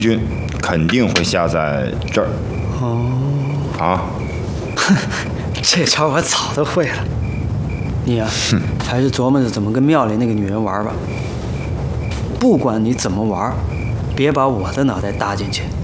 君肯定会下在这儿。 哦， 啊， 这招我早都会了。你呀，还是琢磨着怎么跟庙里那个女人玩吧。不管你怎么玩，别把我的脑袋搭进去。